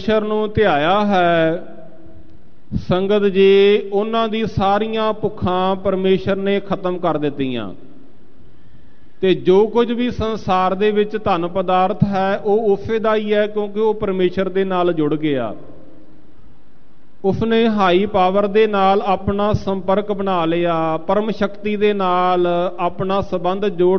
ਪਰਮੇਸ਼ਰ ਨੂੰ ਧਿਆਇਆ ਹੈ ਸੰਗਤ ਜੀ, ਉਹਨਾਂ ਦੀ ਸਾਰੀਆਂ ਭੁੱਖਾਂ ਪਰਮੇਸ਼ਰ ਨੇ ਖਤਮ ਕਰ ਦਿੱਤੀਆਂ। ਤੇ ਜੋ ਕੁਝ ਵੀ ਸੰਸਾਰ ਦੇ ਵਿੱਚ ਧਨ ਪਦਾਰਥ ਹੈ ਉਹ ਉਸੇ ਦਾ ਹੀ ਹੈ, ਕਿਉਂਕਿ ਉਹ ਪਰਮੇਸ਼ਰ ਦੇ ਨਾਲ ਜੁੜ ਗਿਆ। ਉਸਨੇ ਹਾਈ ਪਾਵਰ ਦੇ ਨਾਲ ਆਪਣਾ ਸੰਪਰਕ ਬਣਾ ਲਿਆ, ਪਰਮ ਸ਼ਕਤੀ ਦੇ ਨਾਲ ਆਪਣਾ ਸੰਬੰਧ ਜੋੜ